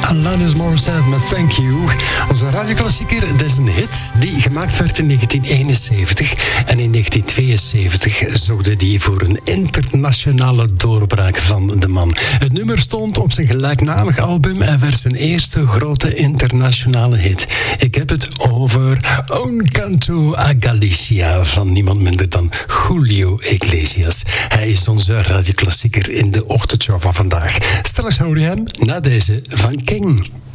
Alanis Morissette met Thank You. Onze radioklassieker, dat is een hit die gemaakt werd in 1971. En in 1972 zorgde die voor een internationale doorbraak van de man. Het nummer stond op zijn gelijknamig album en werd zijn eerste grote internationale hit. Ik heb het over Un Canto a Galicia van niemand minder dan Julio Iglesias. Hij is onze radioklassieker in de ochtendshow van vandaag. Straks hoor je hem na deze van King.